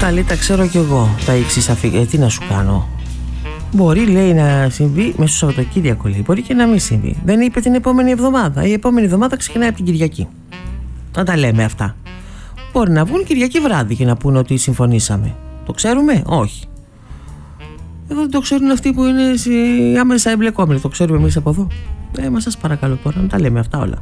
Καλή, τα ξέρω κι εγώ. Τα εξής τι να σου κάνω. Μπορεί, λέει, να συμβεί μέσα στο Σαββατοκύριακο, λέει. Μπορεί και να μην συμβεί. Δεν είπε την επόμενη εβδομάδα. Η επόμενη εβδομάδα ξεκινάει από την Κυριακή. Να τα λέμε αυτά. Μπορεί να βγουν Κυριακή βράδυ και να πούνε ότι συμφωνήσαμε. Το ξέρουμε? Όχι. Εδώ δεν το ξέρουν αυτοί που είναι άμεσα εμπλεκόμενοι. Το ξέρουμε εμείς από εδώ. Μα σας παρακαλώ τώρα να τα λέμε αυτά όλα.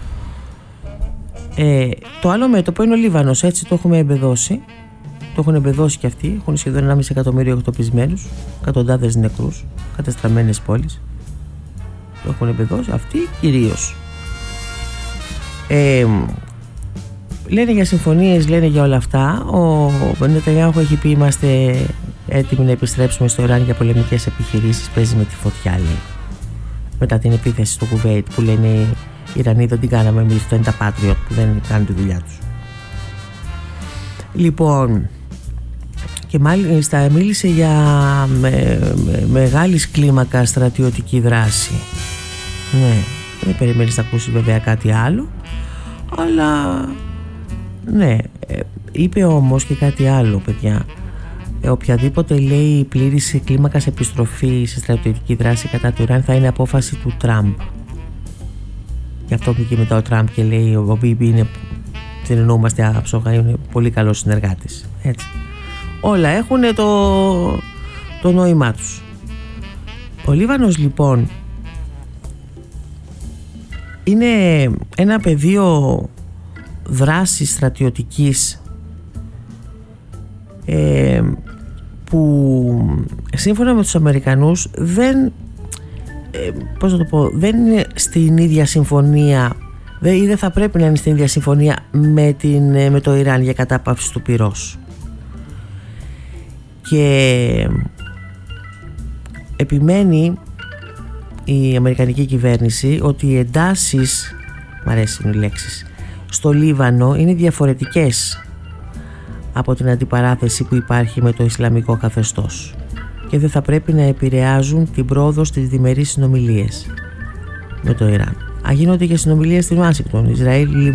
Το άλλο μέτωπο είναι ο Λίβανος. Έτσι το έχουμε εμπεδώσει. Το έχουν εμπεδώσει και αυτοί. Έχουν σχεδόν 1,5 εκατομμύριο εκτοπισμένους, εκατοντάδες νεκρούς, κατεστραμμένες πόλεις. Το έχουν εμπεδώσει αυτοί κυρίως. Λένε για συμφωνίες, λένε για όλα αυτά. Ο Νετανιάχου έχει πει: είμαστε έτοιμοι να επιστρέψουμε στο Ιράν για πολεμικές επιχειρήσεις. Παίζει με τη φωτιά, λέει. Μετά την επίθεση στο Κουβέιτ που λένε οι Ιρανοί δεν την κάναμε εμείς, αυτό είναι τα Patriot που δεν κάνουν τη δουλειά τους. Λοιπόν, και μάλιστα μίλησε για μεγάλης κλίμακα στρατιωτική δράση. Ναι, δεν περιμένεις να ακούσει βέβαια κάτι άλλο, αλλά ναι, είπε όμως και κάτι άλλο, παιδιά. Οποιαδήποτε, λέει, πλήρης κλίμακας επιστροφή σε στρατιωτική δράση κατά του Ιράν θα είναι απόφαση του Τραμπ. Γι' αυτό πήγε μετά ο Τραμπ και λέει: ο Μπίμπι είναι, δεν εννοούμαστε άψογα, είναι πολύ καλός συνεργάτης. Έτσι. Όλα έχουν το νόημά τους. Ο Λίβανος, λοιπόν, είναι ένα πεδίο δράσης στρατιωτικής που σύμφωνα με τους Αμερικανούς δεν είναι στην ίδια συμφωνία ή δεν θα πρέπει να είναι στην ίδια συμφωνία με το Ιράν για κατάπαυση του πυρός. Και επιμένει η αμερικανική κυβέρνηση ότι οι εντάσεις, μ' αρέσουν οι λέξεις, στο Λίβανο είναι διαφορετικές από την αντιπαράθεση που υπάρχει με το Ισλαμικό καθεστώς και δεν θα πρέπει να επηρεάζουν την πρόοδο στις διμερείς συνομιλίες με το Ιράν. Γίνονται και συνομιλίες στην Ουάσιγκτον, Ισραήλ,